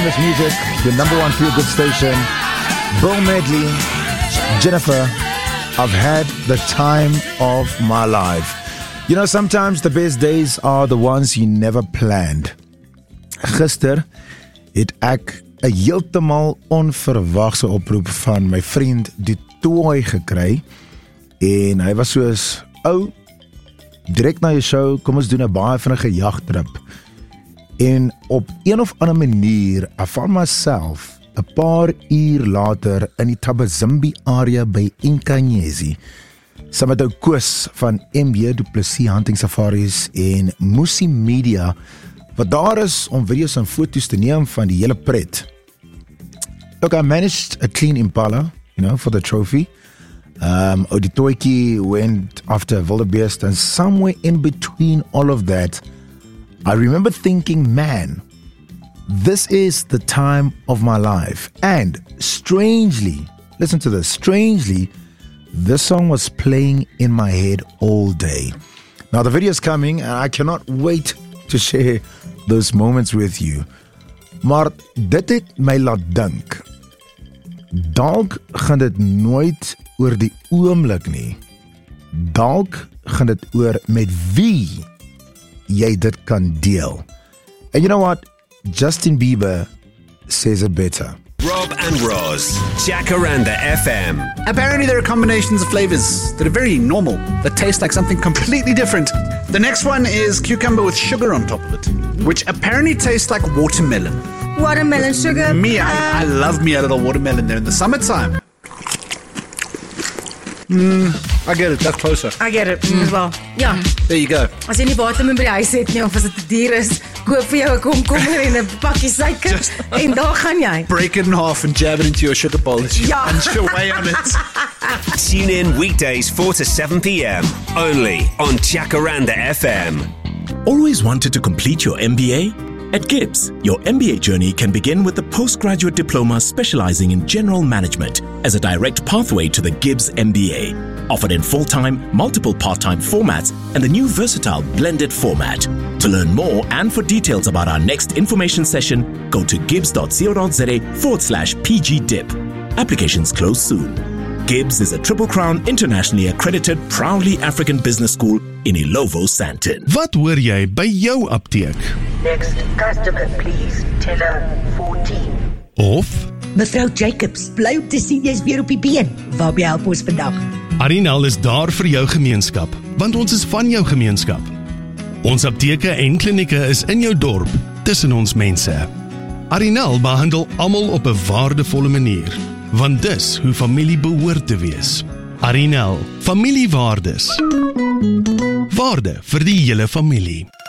timeless music, the number one feel-good station. Bill Medley, Jennifer, I've had the time of my life. You know, sometimes the best days are the ones you never planned. Gister het ek 'n heeltemal onverwagse oproep van my vriend Du Toit gekry en hy was soos, direk na jou show, kom ons doen 'n baie vinnige jagtrip. En op een of ander manier, I found myself 'n paar uur later in die Tabazimbi area by Inkanyezi, saam met ou Koos van MB Du Plessis Hunting Safaris en Musi Media, wat daar is om video's en foto's te neem van die hele pret. Look, I managed a clean Impala, for the trophy. Oditoiki went after Wildebeest, and somewhere in between all of that, I remember thinking, man, this is the time of my life. And strangely, listen to this, this song was playing in my head all day. Now the video is coming and I cannot wait to share those moments with you. Maar dit het my laat dink. Dalk gaan dit nooit oor die oomblik nie. Dalk gaan dit oor met wie jy dit kan deel. And you know what? Justin Bieber says it better. Rob and Roz, Jacaranda FM. Apparently there are combinations of flavors that are very normal, that taste like something completely different. The next one is cucumber with sugar on top of it, which apparently tastes like watermelon. Watermelon sugar? I love me a little watermelon there in the summertime. I get it, that's closer. I get it as well. Ja. There you go. As jy nie watermelon by die huis het nie, of as dit te duur is, koop vir jou 'n komkommer en 'n pakkie suiker en daar gaan jy. Break it in half and jab it into your sugar bowl as you punch away on it. Tune in weekdays 4 to 7 p.m. only on Jacaranda FM. Always wanted to complete your MBA? At GIBS, your MBA journey can begin with a postgraduate diploma specializing in general management as a direct pathway to the GIBS MBA. Offered in full-time, multiple part-time formats and the new versatile blended format. To learn more and for details about our next information session, go to gibs.co.za/PGDIP. Applications close soon. GIBS is a Triple Crown internationally accredited, proudly African business school in Ilovo, Sandton. Wat hoor jy by jou apteek? Next customer, please. Teller 14. Of Mevrou Jacobs, bly op te sien jy's weer op die been. Waarby help ons vandag? Arinal is daar vir jou gemeenskap, want ons is van jou gemeenskap. Ons apteke en klinieke is in jou dorp, tussen ons mense. Arinal behandel almal op 'n waardevolle manier, want dis hoe familie behoort te wees. Arinal, familiewaardes. Waarde vir die hele familie.